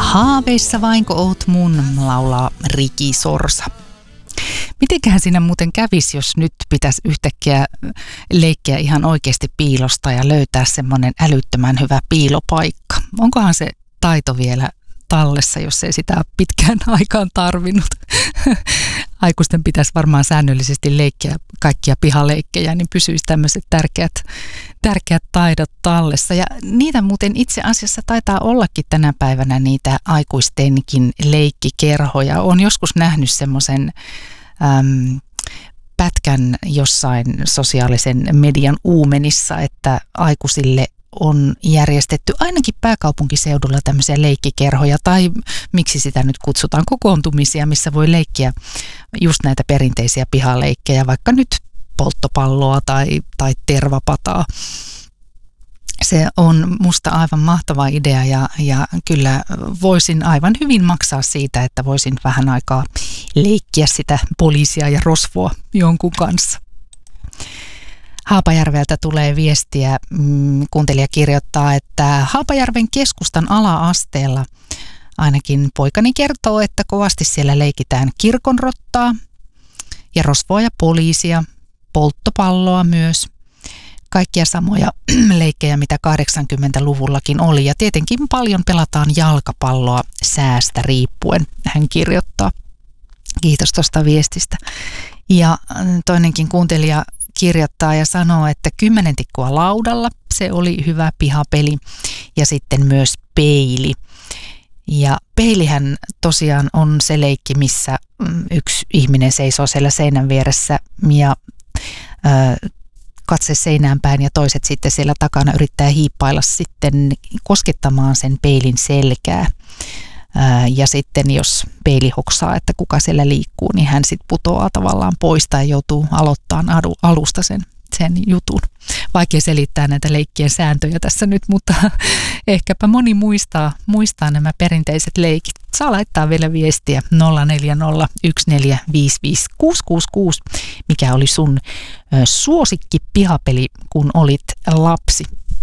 Haaveissa vainko oot mun, laulaa Riki Sorsa. Mitenköhän siinä muuten kävisi, jos nyt pitäisi yhtäkkiä leikkiä ihan oikeasti piilosta ja löytää semmoinen älyttömän hyvä piilopaikka? Onkohan se taito vielä tallessa, jos ei sitä pitkään aikaan tarvinnut? Aikuisten pitäisi varmaan säännöllisesti leikkiä kaikkia pihaleikkejä, niin pysyisi tämmöiset tärkeät taidot tallessa. Ja niitä muuten itse asiassa taitaa ollakin tänä päivänä niitä aikuistenkin leikkikerhoja. Olen joskus nähnyt semmoisen pätkän jossain sosiaalisen median uumenissa, että aikuisille on järjestetty ainakin pääkaupunkiseudulla tämmöisiä leikkikerhoja, tai miksi sitä nyt kutsutaan, kokoontumisia, missä voi leikkiä just näitä perinteisiä pihaleikkejä, vaikka nyt polttopalloa tai tervapataa. Se on musta aivan mahtava idea ja kyllä voisin aivan hyvin maksaa siitä, että voisin vähän aikaa leikkiä sitä poliisia ja rosvoa jonkun kanssa. Haapajärveltä tulee viestiä. Kuuntelija kirjoittaa, että Haapajärven keskustan ala-asteella ainakin poikani kertoo, että kovasti siellä leikitään kirkonrottaa ja rosvoa ja poliisia, polttopalloa myös. Kaikkia samoja leikkejä, mitä 80-luvullakin oli. Ja tietenkin paljon pelataan jalkapalloa säästä riippuen, hän kirjoittaa. Kiitos tuosta viestistä. Ja toinenkin kuuntelija kirjoittaa ja sanoo, että 10 tikkua laudalla, se oli hyvä pihapeli, ja sitten myös peili. Ja peilihän tosiaan on se leikki, missä yksi ihminen seisoo siellä seinän vieressä ja katse seinään päin ja toiset sitten siellä takana yrittää hiippailla sitten koskettamaan sen peilin selkää. Ja sitten jos peili hoksaa, että kuka siellä liikkuu, niin hän sitten putoaa tavallaan pois tai joutuu aloittamaan alusta sen jutun. Vaikea selittää näitä leikkien sääntöjä tässä nyt, mutta ehkäpä moni muistaa nämä perinteiset leikit. Saa laittaa vielä viestiä 0401455666, mikä oli sun suosikki pihapeli, kun olit lapsi.